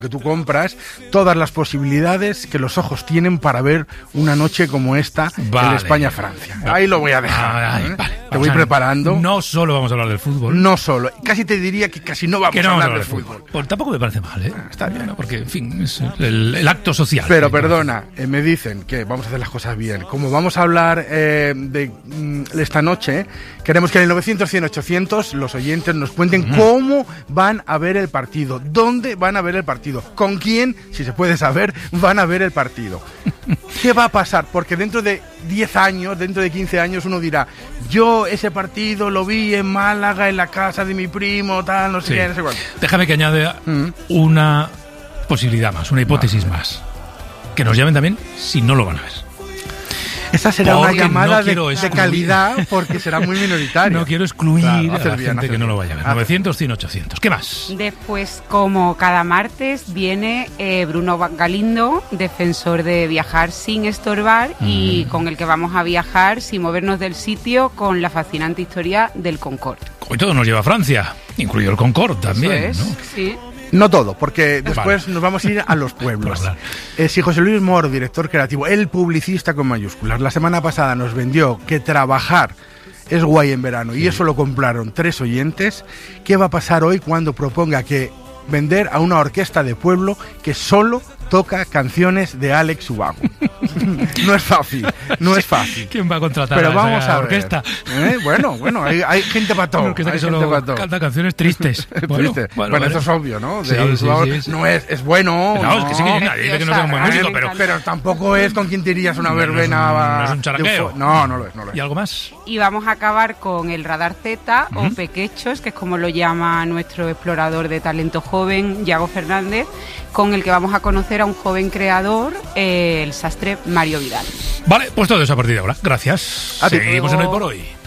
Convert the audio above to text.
que tú compras, todas las posibilidades que los ojos tienen para ver una noche como esta en España-Francia. Ahí lo voy a dejar. Vale. Te voy preparando. No solo vamos a hablar del fútbol. No solo. Casi te diría que casi no vamos a hablar del fútbol. Pues tampoco me parece mal, ¿eh? Está bien. Bueno, porque, en fin, es el acto social. Pero perdona, me dicen que vamos a hacer las cosas bien. Como vamos a hablar de esta noche, queremos que en el 900-100-800 los oyentes nos cuenten cómo van a ver el partido, dónde van a ver el partido, con quién, si se puede saber, van a ver el partido. ¿Qué va a pasar? Porque dentro de 10 años, dentro de 15 años, uno dirá, yo ese partido lo vi en Málaga, en la casa de mi primo, tal, no sé qué, no sé cuánto. Déjame que añade una posibilidad más, una hipótesis más. Que nos llamen también si no lo van a ver. Esta será una llamada de calidad, porque será muy minoritaria. No quiero excluir a la gente que no lo vaya a ver. 900, 100, 800. ¿Qué más? Después, como cada martes, viene Bruno Galindo, defensor de viajar sin estorbar, y con el que vamos a viajar sin movernos del sitio, con la fascinante historia del Concorde. Hoy todo nos lleva a Francia, incluido el Concorde también. Eso es, ¿no? Sí. No todo, porque después nos vamos a ir a los pueblos. Si José Luis Moro, director creativo, el publicista con mayúsculas, la semana pasada nos vendió que trabajar es guay en verano, y eso lo compraron 3 oyentes, ¿qué va a pasar hoy cuando proponga que vender a una orquesta de pueblo que solo toca canciones de Alex Ubago? No es fácil, no es fácil. ¿Quién va a contratar Pero a vamos esa a ver. orquesta? Bueno, hay gente para todo. Una orquesta que solo canta canciones tristes. Bueno, esto es obvio, ¿no? De Alex Ubago no es bueno. No, es que sí, nadie dice que no sea un buen músico, pero tampoco es con quien te irías una verbena. No es un charaqueo. No lo es. ¿Y algo más? Y vamos a acabar con el Radar Z, o Pequechos, que es como lo llama nuestro explorador de talento joven, Yago Fernández, con el que vamos a conocer a un joven creador, el sastre Mario Vidal. Vale, pues todo eso a partir de ahora. Gracias. Seguimos en Hoy por Hoy.